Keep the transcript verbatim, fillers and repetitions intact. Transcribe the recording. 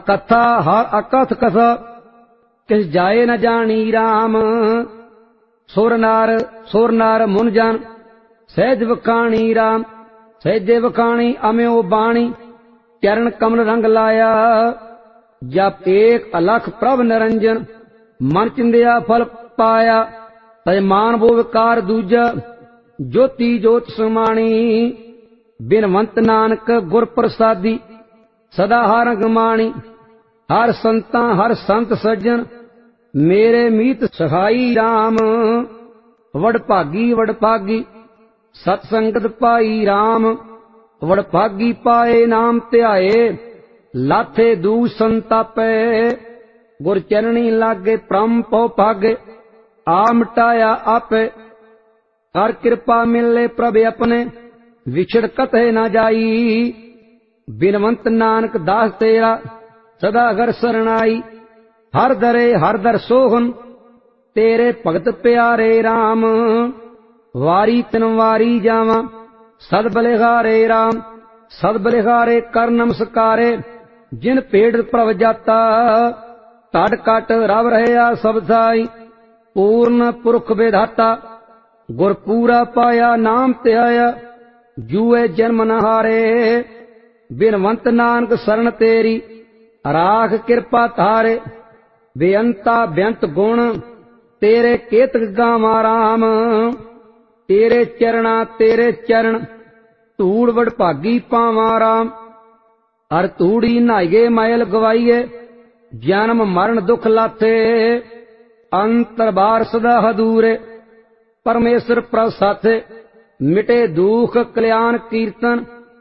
कथा हर अकथ कथा किस जाए न जानी राम। सुर नार सुर नार मुन जन सहज वखाणी राम। सहजे वखाणी अम्यो बाणी चरण कमल रंग लाया। जप एक अलख प्रभ निरंजन मन चिंदिया फल पाया। तजमान वो विकार दूजा ज्योति ज्योत समाणी। बिनवंत नानक गुर प्रसादी सदा हर गमाणी। हर संता हर संत सज्जन मेरे मीत सखाई राम। वडभागी वडभागी सतसंगत पाई राम। वडभागी पाए नाम ध्याए लाथे दूष संतापे। गुर चरणी लागे परम पौ भागे आ मिटाया आपे। हर कृपा मिले प्रभ अपने विछड़ कथे न जाई। बिनवंत नानक दास तेरा सदा घर सरणाई। हर दरे हर दर सोहन तेरे भगत प्यारे राम। वारी तिन वारी जावा सद बलिहारे राम। सद बलिहारे कर नमस्कारे जिन पेड़ प्रभ जाता। ढड कट रव रहया सब थाई पूर्ण पुरख विधाता। गुर पूरा पाया नाम ध्याया जूए जन्म न हारे। बिनवंत नानक शरण तेरी राख कृपा थारे। बेअंता बेअंत गुण तेरे केतक गावा राम। तेरे चरणा तेरे चरण धूड़ वडभागी पावा राम। हर धूड़ी नहाइए मैल गवाइए जन्म मरण दुख लाथे। अंतर बार सदा हदूरे परमेश्वर प्रभ साथे। मिटे दुख कल्याण कीर्तन